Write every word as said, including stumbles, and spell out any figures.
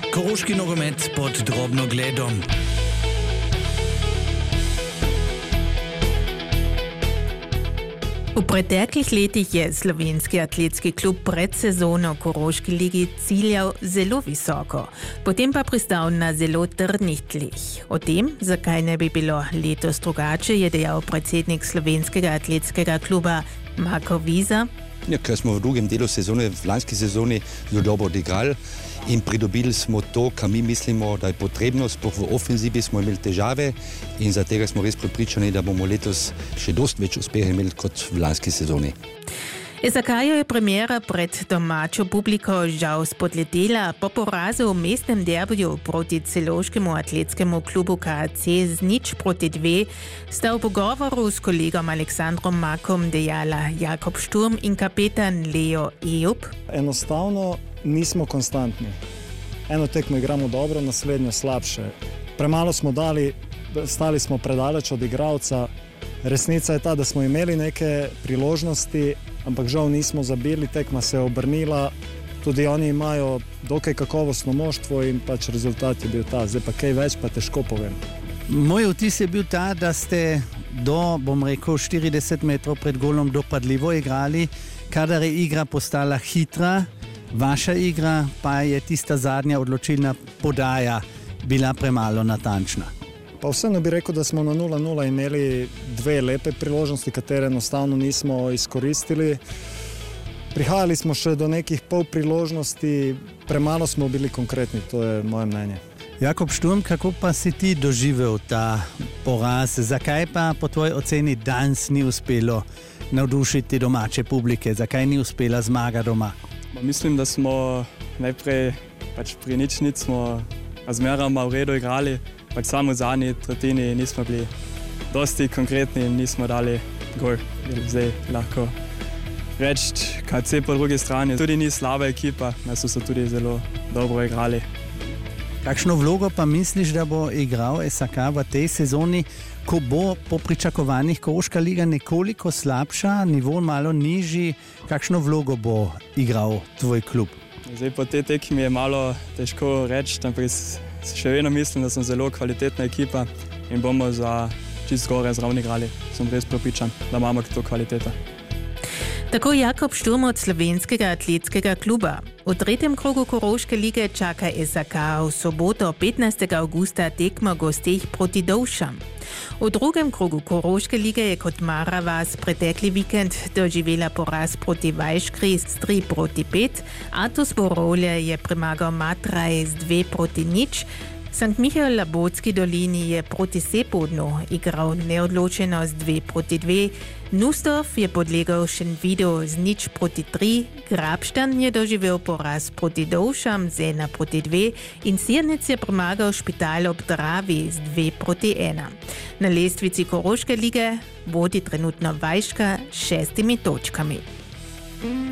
Koroški nogomet pod drobnogledom. V preteklih letih je slovenski atletski klub pred sezono Koroški ligi ciljal zelo visoko, potem pa pristal na zelo trdnih tleh. O tem, zakaj ne bi bilo letos drugače, je dejal predsednik slovenskega atletskega kluba Marko Viza. Ja, ker smo v drugem delu sezone, v lanski sezoni, zelo dobro odigrali in pridobili smo to, kar mi mislimo, da je potrebno. Sploh v ofenzivi smo imeli težave in zaradi tega smo res prepričani, da bomo letos še dosti več uspeha imeli kot v lanski sezoni. Zakaj je premjera pred domačo publiko žal spodletela? Po porazu v mestnem derbiju proti celovškemu atletskemu klubu K A C z nič proti dve sta v pogovoru s kolegom Aleksandrom Makom dejala Jakob Šturm in kapetan Leo Ejup. Enostavno nismo konstantni. Eno tekmo igramo dobro, naslednjo slabše. Premalo smo dali, stali smo predaleč od igralca. Resnica je ta, da smo imeli neke priložnosti, ampak žal nismo zabili, tekma se je obrnila. Tudi oni imajo dokaj kakovostno moštvo in pač rezultat je bil ta. Zdaj pa kaj več, pa težko povem. Moj vtis je bil ta, da ste do, bom rekel, štirideset metrov pred golom dopadljivo igrali, kadar je igra postala hitra, vaša igra pa je tista zadnja odločilna podaja bila premalo natančna. Pa vseeno bi rekel, da smo na nula nula imeli dve lepe priložnosti, katere enostavno nismo izkoristili. Prihajali smo še do nekih pol priložnosti, premalo smo bili konkretni, to je moje mnenje. Jakob Šturm, kako pa si ti doživel ta poraz? Zakaj pa po tvoji oceni danes ni uspelo navdušiti domače publike? Zakaj ni uspela zmaga doma? Mislim, da smo najprej pač pri nič nič smo razmeroma v redu igrali. Pač samo v zadnji tretjini nismo bili dosti konkretni in nismo dali gol. Zdaj lahko reči, K C po drugi strani tudi ni slaba ekipa, da so se tudi zelo dobro igrali. Kakšno vlogo pa misliš, da bo igral S A K v tej sezoni, ko bo po pričakovanjih Koroška liga nekoliko slabša, nivo malo nižji? Kakšno vlogo bo igral tvoj klub? Zdaj po tej tekmi je malo težko reči, ampak še vedno mislim, da sem zelo kvalitetna ekipa in bomo za čist zgoraj zraven igrali. Sem res prepričan, da imamo to kvaliteto. Tako Jakob Šturm od slovenskega atletskega kluba. V tretjem krogu Koroške lige čaka S A K v soboto petnajstega avgusta tekmo gostih proti Dovšam. V drugem krogu Koroške lige je kot Maravas pretekli vikend doživela poraz proti Vajškri s tri proti pet, Atos Borovlje je premagal Matraj z dve proti nič, Sankt Mihael Labotski dolini je proti Sepodnu igral neodločeno z dve proti dve, Nustov je podlegel Šentvidu z nič proti tri, Grabštan je doživel poraz proti Dovšam z ena proti dve in Sirnec je premagal Špital ob Dravi z dve proti ena. Na lestvici Koroške lige vodi trenutno Vajška s šestimi točkami.